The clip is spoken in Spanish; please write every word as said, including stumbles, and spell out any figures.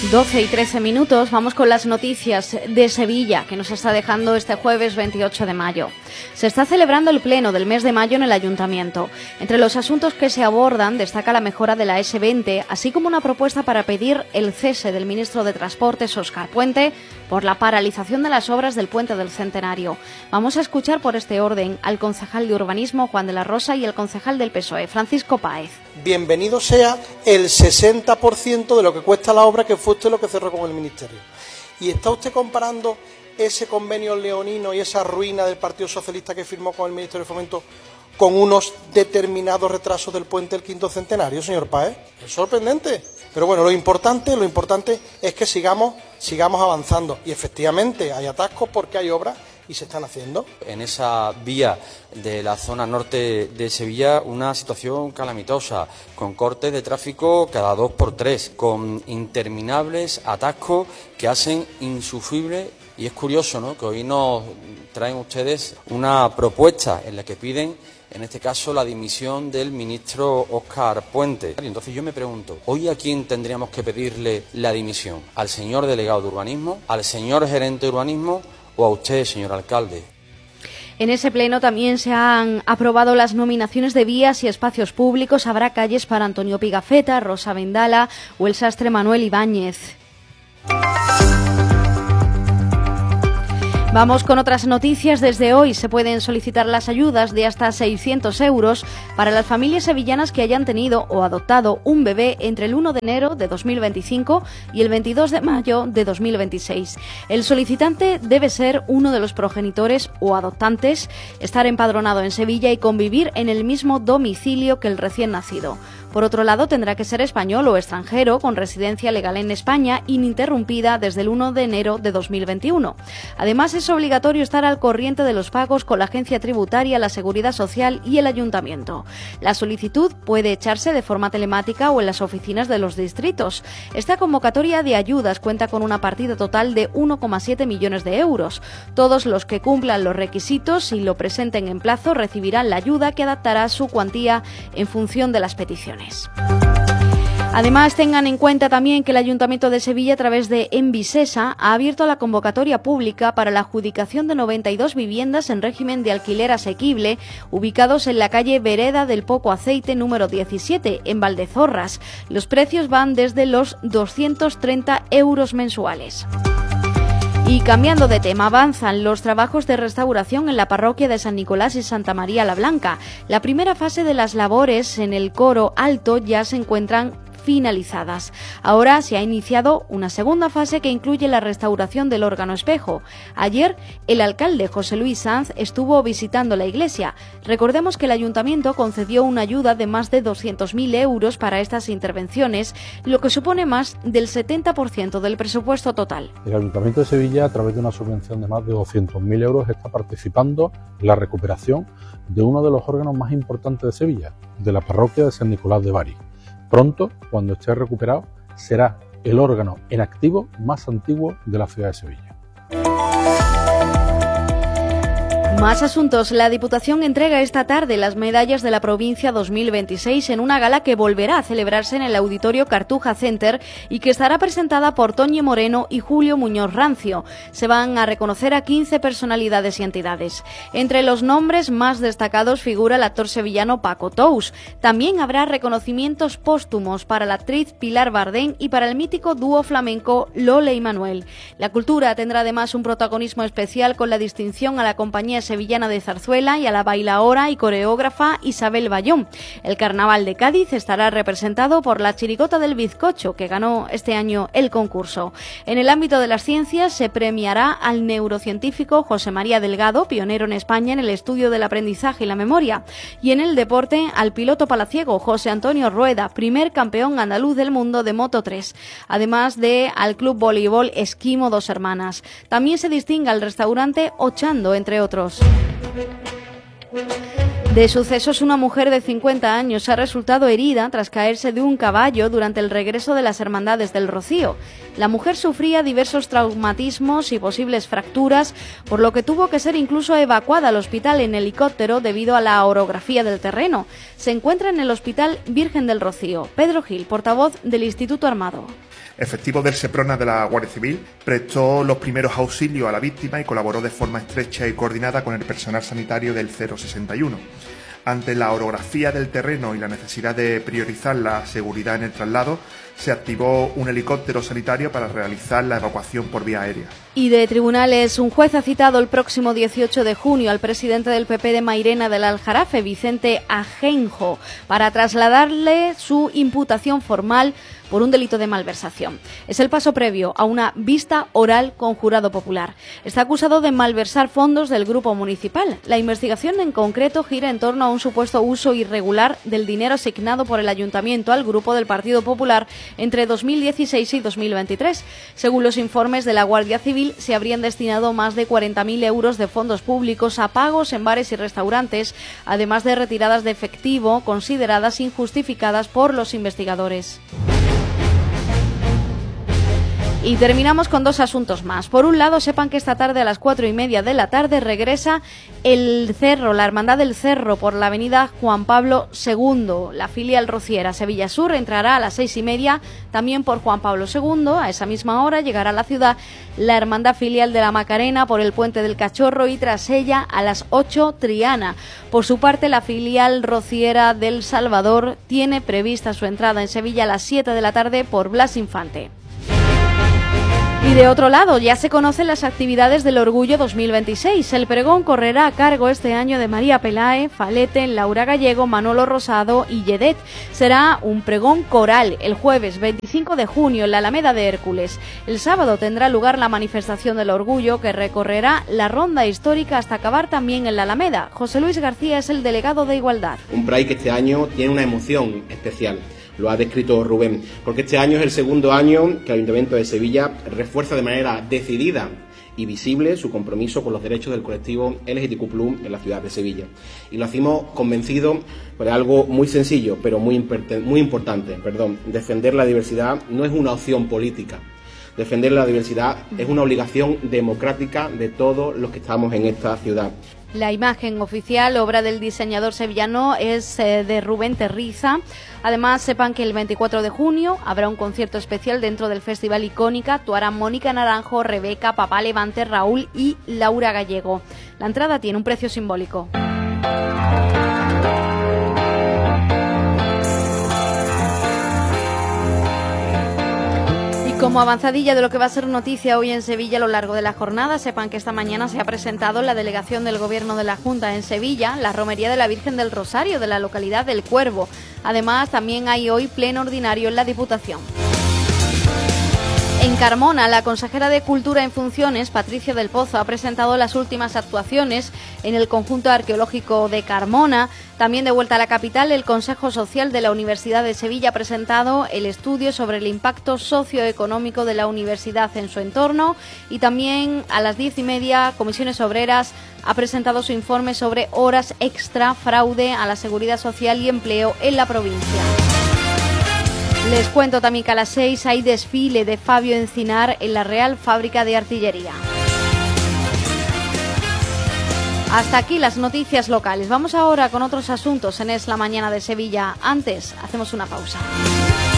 doce y trece minutos, vamos con las noticias de Sevilla, que nos está dejando este jueves veintiocho de mayo. Se está celebrando el pleno del mes de mayo en el Ayuntamiento. Entre los asuntos que se abordan destaca la mejora de la ese veinte, así como una propuesta para pedir el cese del ministro de Transportes, Óscar Puente, por la paralización de las obras del Puente del Centenario. Vamos a escuchar por este orden al concejal de Urbanismo, Juan de la Rosa, y el concejal del P S O E, Francisco Páez. Bienvenido sea el sesenta por ciento de lo que cuesta la obra, que fue usted lo que cerró con el Ministerio. ¿Y está usted comparando ese convenio leonino y esa ruina del Partido Socialista que firmó con el Ministerio de Fomento con unos determinados retrasos del puente del quinto centenario, señor Páez? Es sorprendente. Pero bueno, lo importante, lo importante es que sigamos, sigamos avanzando. Y efectivamente hay atascos porque hay obras y se están haciendo. En esa vía de la zona norte de Sevilla, una situación calamitosa, con cortes de tráfico cada dos por tres, con interminables atascos que hacen insufrible. Y es curioso, ¿no?, que hoy nos traen ustedes una propuesta en la que piden, en este caso, la dimisión del ministro Óscar Puente. Y entonces yo me pregunto, ¿hoy a quién tendríamos que pedirle la dimisión? ¿Al señor delegado de urbanismo? ¿Al señor gerente de urbanismo? ¿O a usted, señor alcalde? En ese pleno también se han aprobado las nominaciones de vías y espacios públicos. Habrá calles para Antonio Pigafetta, Rosa Vendala o el sastre Manuel Ibáñez. Vamos con otras noticias. Desde hoy se pueden solicitar las ayudas de hasta seiscientos euros para las familias sevillanas que hayan tenido o adoptado un bebé entre el uno de enero de dos mil veinticinco y el veintidós de mayo de dos mil veintiséis. El solicitante debe ser uno de los progenitores o adoptantes, estar empadronado en Sevilla y convivir en el mismo domicilio que el recién nacido. Por otro lado, tendrá que ser español o extranjero con residencia legal en España ininterrumpida desde el uno de enero de dos mil veintiuno. Además, es obligatorio estar al corriente de los pagos con la Agencia Tributaria, la Seguridad Social y el Ayuntamiento. La solicitud puede echarse de forma telemática o en las oficinas de los distritos. Esta convocatoria de ayudas cuenta con una partida total de uno coma siete millones de euros. Todos los que cumplan los requisitos y lo presenten en plazo recibirán la ayuda, que adaptará su cuantía en función de las peticiones. Además, tengan en cuenta también que el Ayuntamiento de Sevilla, a través de Envisesa, ha abierto la convocatoria pública para la adjudicación de noventa y dos viviendas en régimen de alquiler asequible, ubicados en la calle Vereda del Poco Aceite número diecisiete, en Valdezorras. Los precios van desde los doscientos treinta euros mensuales. Y cambiando de tema, avanzan los trabajos de restauración en la parroquia de San Nicolás y Santa María la Blanca. La primera fase de las labores en el coro alto ya se encuentran finalizadas. Ahora se ha iniciado una segunda fase que incluye la restauración del órgano espejo. Ayer, el alcalde José Luis Sanz estuvo visitando la iglesia. Recordemos que el ayuntamiento concedió una ayuda de más de doscientos mil euros para estas intervenciones, lo que supone más del setenta por ciento del presupuesto total. El Ayuntamiento de Sevilla, a través de una subvención de más de doscientos mil euros, está participando en la recuperación de uno de los órganos más importantes de Sevilla, de la parroquia de San Nicolás de Bari. Pronto, cuando esté recuperado, será el órgano en activo más antiguo de la ciudad de Sevilla. Más asuntos. La Diputación entrega esta tarde las medallas de la provincia dos mil veintiséis en una gala que volverá a celebrarse en el Auditorio Cartuja Center y que estará presentada por Toñi Moreno y Julio Muñoz Rancio. Se van a reconocer a quince personalidades y entidades. Entre los nombres más destacados figura el actor sevillano Paco Tous. También habrá reconocimientos póstumos para la actriz Pilar Bardén y para el mítico dúo flamenco Lole y Manuel. La cultura tendrá además un protagonismo especial con la distinción a la compañía sevillana de zarzuela y a la bailaora y coreógrafa Isabel Bayón. El Carnaval de Cádiz estará representado por la Chirigota del Bizcocho, que ganó este año el concurso. En el ámbito de las ciencias se premiará al neurocientífico José María Delgado, pionero en España en el estudio del aprendizaje y la memoria. Y en el deporte, al piloto palaciego José Antonio Rueda, primer campeón andaluz del mundo de Moto tres. Además de al Club Voleibol Esquimo Dos Hermanas. También se distingue al restaurante Ochando, entre otros. De sucesos, una mujer de cincuenta años ha resultado herida tras caerse de un caballo durante el regreso de las Hermandades del Rocío. La mujer sufría diversos traumatismos y posibles fracturas, por lo que tuvo que ser incluso evacuada al hospital en helicóptero debido a la orografía del terreno. Se encuentra en el Hospital Virgen del Rocío. Pedro Gil, portavoz del Instituto Armado. Efectivo del SEPRONA de la Guardia Civil, prestó los primeros auxilios a la víctima y colaboró de forma estrecha y coordinada con el personal sanitario del cero sesenta y uno. Ante la orografía del terreno y la necesidad de priorizar la seguridad en el traslado, se activó un helicóptero sanitario para realizar la evacuación por vía aérea. Y de tribunales, un juez ha citado el próximo dieciocho de junio al presidente del P P de Mairena del Aljarafe, Vicente Ajenjo, para trasladarle su imputación formal por un delito de malversación. Es el paso previo a una vista oral con jurado popular. Está acusado de malversar fondos del grupo municipal. La investigación en concreto gira en torno a un supuesto uso irregular del dinero asignado por el ayuntamiento al grupo del Partido Popular entre dos mil dieciséis y dos mil veintitrés. Según los informes de la Guardia Civil, se habrían destinado más de cuarenta mil euros de fondos públicos a pagos en bares y restaurantes, además de retiradas de efectivo consideradas injustificadas por los investigadores. Y terminamos con dos asuntos más. Por un lado, sepan que esta tarde a las cuatro y media de la tarde regresa el Cerro, la Hermandad del Cerro, por la avenida Juan Pablo segundo. La filial rociera Sevilla Sur entrará a las seis y media, también por Juan Pablo segundo. A esa misma hora llegará a la ciudad la Hermandad Filial de la Macarena por el Puente del Cachorro y tras ella a las ocho Triana. Por su parte, la filial rociera del Salvador tiene prevista su entrada en Sevilla a las siete de la tarde por Blas Infante. Y de otro lado, ya se conocen las actividades del Orgullo dos mil veintiséis. El pregón correrá a cargo este año de María Pelae, Falete, Laura Gallego, Manolo Rosado y Yedet. Será un pregón coral el jueves veinticinco de junio en la Alameda de Hércules. El sábado tendrá lugar la manifestación del Orgullo, que recorrerá la ronda histórica hasta acabar también en la Alameda. José Luis García es el delegado de Igualdad. Un Pride que este año tiene una emoción especial. Lo ha descrito Rubén, porque este año es el segundo año que el Ayuntamiento de Sevilla refuerza de manera decidida y visible su compromiso con los derechos del colectivo L G B T Q plus, en la ciudad de Sevilla. Y lo hacemos convencidos de algo muy sencillo, pero muy, muy importante. Perdón, defender la diversidad no es una opción política. Defender la diversidad es una obligación democrática de todos los que estamos en esta ciudad. La imagen oficial, obra del diseñador sevillano, es eh, de Rubén Terriza. Además, sepan que el veinticuatro de junio habrá un concierto especial dentro del Festival Icónica. Actuarán Mónica Naranjo, Rebeca, Papá Levante, Raúl y Laura Gallego. La entrada tiene un precio simbólico. Como avanzadilla de lo que va a ser noticia hoy en Sevilla a lo largo de la jornada, sepan que esta mañana se ha presentado la delegación del Gobierno de la Junta en Sevilla, la romería de la Virgen del Rosario de la localidad del Cuervo. Además, también hay hoy pleno ordinario en la Diputación. En Carmona, la consejera de Cultura en funciones, Patricia del Pozo, ha presentado las últimas actuaciones en el conjunto arqueológico de Carmona. También de vuelta a la capital, el Consejo Social de la Universidad de Sevilla ha presentado el estudio sobre el impacto socioeconómico de la universidad en su entorno. Y también a las diez y media, Comisiones Obreras ha presentado su informe sobre horas extra, fraude a la seguridad social y empleo en la provincia. Les cuento también que a las seis hay desfile de Fabio Encinar en la Real Fábrica de Artillería. Hasta aquí las noticias locales. Vamos ahora con otros asuntos en Es la Mañana de Sevilla. Antes, hacemos una pausa.